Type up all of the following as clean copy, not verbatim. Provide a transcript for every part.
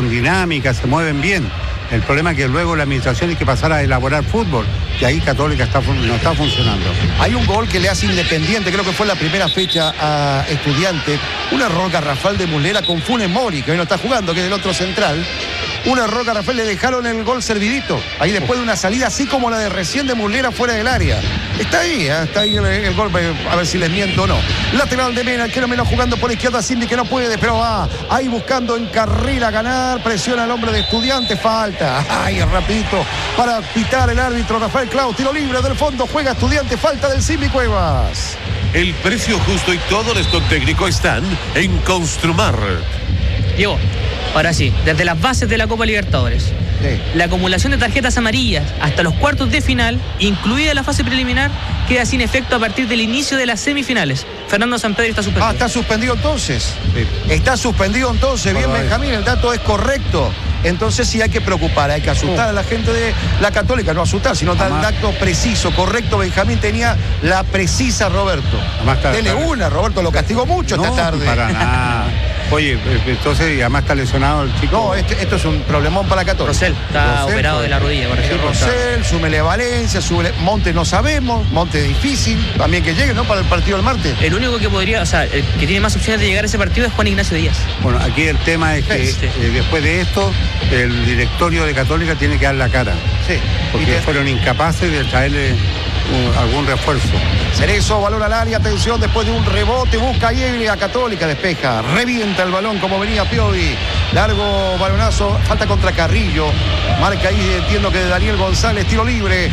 con dinámica, se mueven bien. El problema es que luego la administración hay que pasar a elaborar fútbol, y ahí Católica no está funcionando. Hay un gol que le hace Independiente, creo que fue la primera fecha a Estudiantes. Un error garrafal de Muslera con Funes Mori, que hoy no está jugando, que es el otro central. Un error garrafal, le dejaron el gol servidito. Ahí después de una salida así como la de recién de Muslera fuera del área. Está ahí el gol, a ver si les miento o no. Lateral de Mena, que no menos jugando por izquierda, Simbi que no puede, pero va ahí buscando en carrera ganar, presiona al hombre de Estudiantes, falta. Ay, rapidito para pitar el árbitro Rafael Clau, tiro libre del fondo, juega Estudiantes, falta del Simbi Cuevas. El precio justo y todo el stock técnico están en Construmar. Diego, ahora sí, desde las bases de la Copa Libertadores. Sí. La acumulación de tarjetas amarillas hasta los cuartos de final, incluida la fase preliminar, queda sin efecto a partir del inicio de las semifinales. Fernando Sampedro está suspendido. Está suspendido entonces. Sí. Está suspendido entonces. Bien, Benjamín, el dato es correcto. Entonces sí hay que preocupar, hay que asustar a la gente de la Católica, no asustar, sino dar el dato preciso, correcto. Benjamín tenía la precisa, Roberto. Dele una, Roberto, lo castigó mucho esta tarde. Para nada. Oye, entonces, además está lesionado el chico. No, esto es un problemón para la Católica. Rosell está operado de la rodilla. Rosell, súmele Valencia, súmele Monte, no sabemos. Monte difícil, también que llegue, ¿no? Para el partido del martes. El único que podría, o sea, el que tiene más opciones de llegar a ese partido es Juan Ignacio Díaz. Bueno, aquí el tema es que después de esto, el directorio de Católica tiene que dar la cara. Sí. Porque fueron incapaces de traerle algún refuerzo. Cerezo, balón al área, atención, después de un rebote, busca ahí a Católica, despeja, revienta el balón como venía Piovi, largo balonazo, falta contra Carrillo, marca ahí, entiendo que de Daniel González, tiro libre,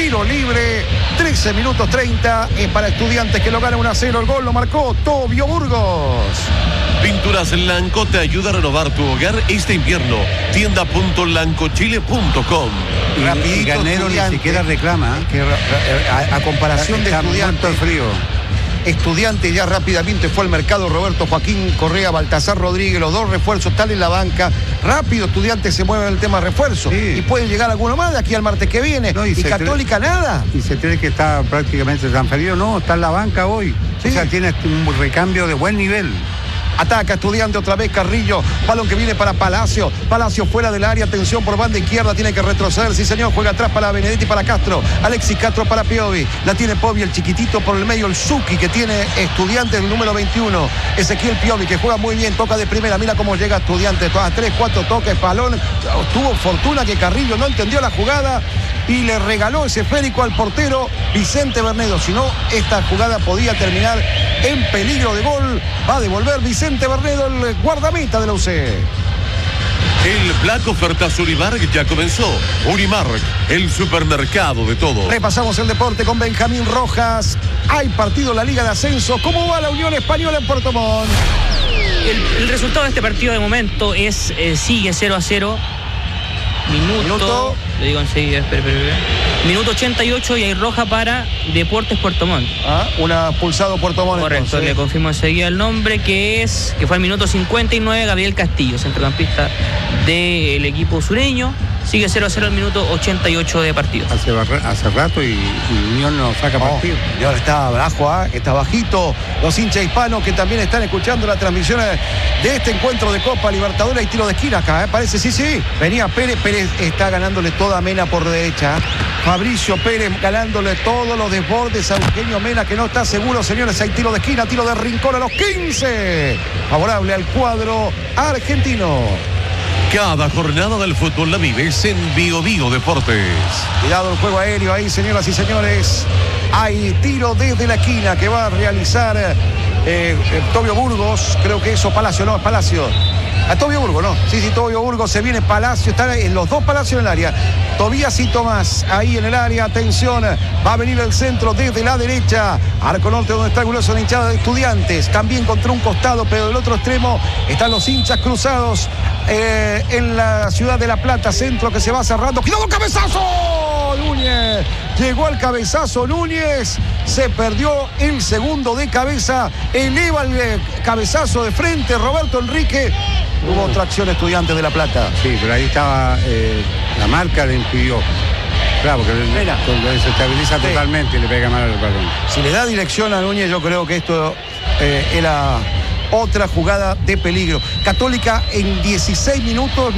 13 minutos 30, es para Estudiantes que lo gana 1-0, el gol lo marcó Tobio Burgos. Pinturas Lanco te ayuda a renovar tu hogar este invierno. Tienda.lancochile.com. Y Garnero ni siquiera reclama. Que a comparación de Estudiantes, frío. Estudiante ya rápidamente fue al mercado. Roberto Joaquín Correa, Baltasar Rodríguez, los dos refuerzos están en la banca. Rápido Estudiante se mueve en el tema refuerzo. Sí. Y puede llegar alguno más de aquí al martes que viene. No, y Católica nada. Y se cree que está prácticamente transferido. No, está en la banca hoy. Sí. O sea, tiene un recambio de buen nivel. Ataca Estudiante otra vez Carrillo, balón que viene para Palacio, Palacio fuera del área, atención por banda izquierda, tiene que retroceder, sí señor, juega atrás para Benedetti, para Castro, Alexis Castro para Piovi, la tiene Piovi, el chiquitito por el medio, el Zucchi que tiene Estudiante, el número 21, Ezequiel Piovi que juega muy bien, toca de primera, mira cómo llega Estudiante, todas 3, 4 toques, balón, tuvo fortuna que Carrillo no entendió la jugada y le regaló ese esférico al portero Vicente Bernedo, si no, esta jugada podía terminar en peligro de gol, va a devolver Vicente Bernedo, el guardameta de la UC. El Black Ofertas Unimark ya comenzó. Unimark, el supermercado de todo. Repasamos el deporte con Benjamín Rojas. Hay partido en la Liga de Ascenso. ¿Cómo va la Unión Española en Puerto Montt? El resultado de este partido de momento es sigue 0-0. Minuto. Le digo enseguida, espera. Minuto 88 y hay roja para Deportes Puerto Montt. Una pulsado Puerto Montt. Correcto, entonces. Le confirmo enseguida el nombre que fue al minuto 59, Gabriel Castillo, centrocampista del equipo sureño. Sigue 0-0 al minuto 88 de partido. Hace rato y Unión no saca partido. Y ahora está bajo, está bajito. Los hinchas hispanos que también están escuchando la transmisión de este encuentro de Copa Libertadores y tiro de esquina acá, parece, sí. Venía Pérez está ganándole toda Mena por derecha. Fabricio Pérez ganándole todos los desbordes a Eugenio Mena, que no está seguro, señores. Hay tiro de esquina, tiro de rincón a los 15. Favorable al cuadro argentino. Cada jornada del fútbol la vives en Bio Deportes. Cuidado el juego aéreo ahí, señoras y señores. Hay tiro desde la esquina que va a realizar Tobio Burgos. Creo que eso, Palacio, no, es Palacio. A Tobio Burgos, ¿no? Sí, Tobio Burgos, se viene Palacio, están en los dos Palacios en el área. Tobías y Tomás, ahí en el área, atención, va a venir el centro desde la derecha. Arco norte donde está el grueso de hinchada de Estudiantes. También contra un costado, pero del otro extremo están los hinchas cruzados en la ciudad de La Plata. Centro que se va cerrando. ¡Cuidado, cabezazo! Núñez. Llegó al cabezazo Núñez. Se perdió el segundo de cabeza. Eleva el cabezazo de frente Roberto Enrique. Hubo otra acción Estudiantes de La Plata. Sí, pero ahí estaba la marca, le impidió. Claro, porque se estabiliza totalmente y le pega mal al balón. Si le da dirección a Núñez, yo creo que esto era otra jugada de peligro. Católica en 16 minutos.